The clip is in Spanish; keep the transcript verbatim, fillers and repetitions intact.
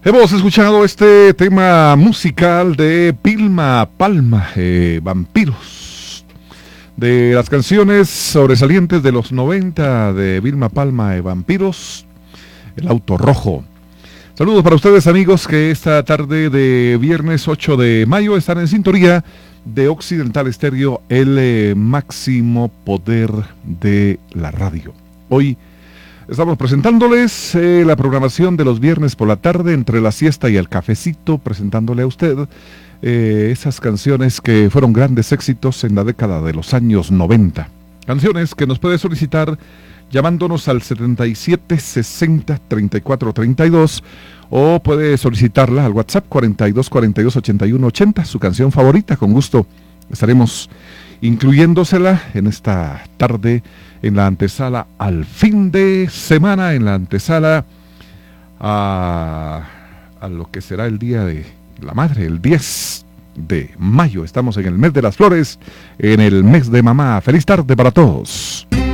Hemos escuchado este tema musical de Vilma Palma, eh, Vampiros, de las canciones sobresalientes de los noventa de Vilma Palma, eh, Vampiros, El Auto Rojo. Saludos para ustedes, amigos, que esta tarde de viernes ocho de mayo están en sintonía de Occidental Estéreo, el eh, máximo poder de la radio. Hoy estamos presentándoles eh, la programación de los viernes por la tarde, entre la siesta y el cafecito, presentándole a usted eh, esas canciones que fueron grandes éxitos en la década de los años noventa. Canciones que nos puede solicitar llamándonos al setenta y siete sesenta treinta y cuatro treinta y dos o puede solicitarla al WhatsApp cuarenta y dos cuarenta y dos ochenta y uno ochenta, su canción favorita. Con gusto estaremos incluyéndosela en esta tarde, en la antesala al fin de semana, en la antesala a, a lo que será el Día de la Madre, el diez de mayo. Estamos en el mes de las flores, en el mes de mamá. Feliz tarde para todos.